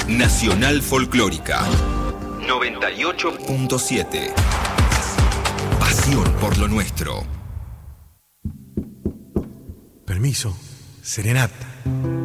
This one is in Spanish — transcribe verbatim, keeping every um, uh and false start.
Nacional Folclórica noventa y ocho punto siete. Pasión por lo nuestro. Permiso, serenata.